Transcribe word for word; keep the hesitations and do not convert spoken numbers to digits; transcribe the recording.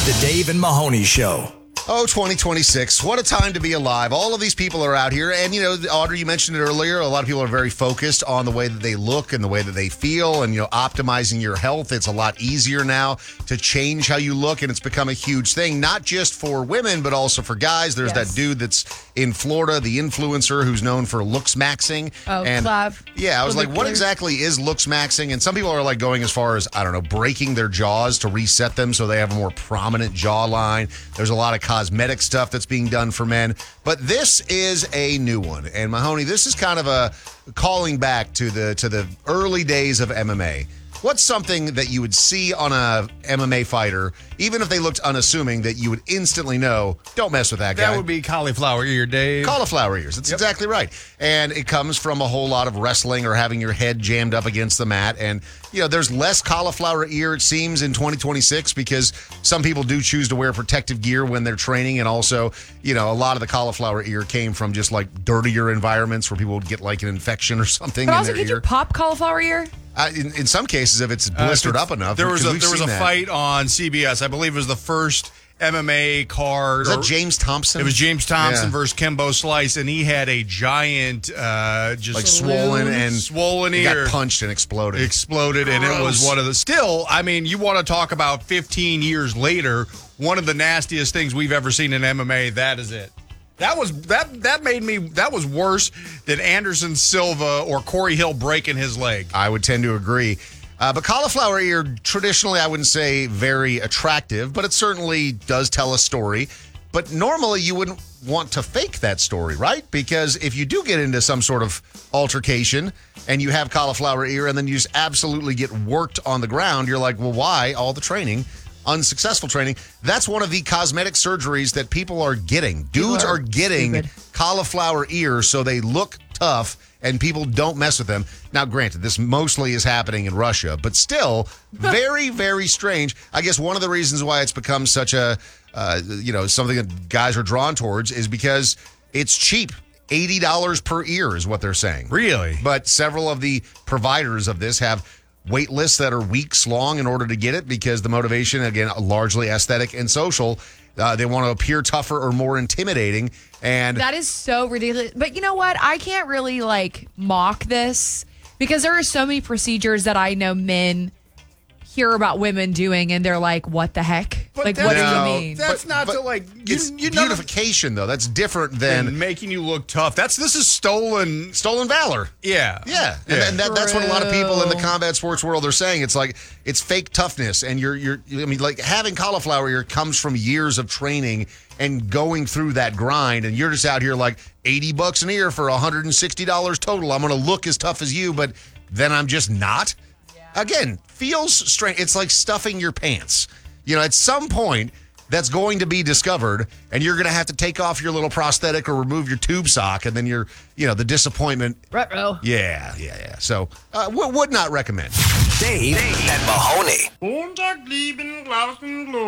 The Dave and Mahoney Show. Oh, twenty twenty-six. What a time to be alive. All of these people are out here. And, you know, Audrey, you mentioned it earlier. A lot of people are very focused on the way that they look and the way that they feel and, you know, optimizing your health. It's a lot easier now to change how you look. And it's become a huge thing, not just for women, but also for guys. There's Yes. that dude that's in Florida, the influencer who's known for looks maxing. Oh, and Clav. yeah, I was like, what Victor. exactly is looks maxing? And some people are like going as far as, I don't know, breaking their jaws to reset them so they have a more prominent jawline. There's a lot of cosmetic stuff that's being done for men. But this is a new one. And Mahoney, this is kind of a calling back to the to the early days of M M A. What's something that you would see on a M M A fighter, even if they looked unassuming, that you would instantly know, don't mess with that guy? That would be cauliflower ear, Dave. Cauliflower ears. That's exactly right. And it comes from a whole lot of wrestling or having your head jammed up against the mat. And, you know, there's less cauliflower ear, it seems, in twenty twenty-six because some people do choose to wear protective gear when they're training. And also, you know, a lot of the cauliflower ear came from just like dirtier environments where people would get like an infection or something But in also, their could ear. you pop cauliflower ear? Uh, in, in some cases, if it's Uh, blistered it's- up enough. There was because a we've there was seen a that. fight on C B S. I believe it was the first M M A card. Was that or- James Thompson? It was James Thompson Yeah. versus Kimbo Slice, and he had a giant, uh, just like swollen and swollen he ear. got punched and exploded. exploded, and it was Gross. one of the. Still, I mean, you want to talk about fifteen years later, one of the nastiest things we've ever seen in M M A. That is it. That was that that made me. That was worse than Anderson Silva or Corey Hill breaking his leg. I would tend to agree. Uh, but cauliflower ear, traditionally, I wouldn't say very attractive, but it certainly does tell a story. But normally, you wouldn't want to fake that story, right? Because if you do get into some sort of altercation and you have cauliflower ear and then you just absolutely get worked on the ground, you're like, well, why all the training? Unsuccessful training. That's one of the cosmetic surgeries that people are getting. Dudes are are getting stupid. cauliflower ears so they look tough and people don't mess with them. Now, granted, this mostly is happening in Russia, but still very, very strange. I guess one of the reasons why it's become such a, uh, you know, something that guys are drawn towards is because it's cheap. eighty dollars per ear is what they're saying. Really? But several of the providers of this have wait lists that are weeks long in order to get it because the motivation, again, largely aesthetic and social. Uh, they want to appear tougher or more intimidating. And That is so ridiculous. But you know what? I can't really like mock this because there are so many procedures that I know men hear about women doing and they're like, what the heck? But like, that- what do No, you mean? That's not to like you. it's You know, beautification, though. That's different than than making you look tough. That's this is stolen. stolen valor. Yeah, Yeah, and, Yeah. and that, that's what a lot of people in the True. combat sports world are saying. It's like it's fake toughness, and you're you're. I mean, like having cauliflower ear comes from years of training and going through that grind, and you're just out here like eighty bucks an ear for one hundred sixty dollars total. I'm going to look as tough as you, but then I'm just not. Again, feels strange. It's like stuffing your pants. You know, at some point. That's going to be discovered, and you're going to have to take off your little prosthetic or remove your tube sock, and then you're, you know, the disappointment. Ruh-roh. Yeah, yeah, yeah. So, uh, w- would not recommend. Dave and Mahoney.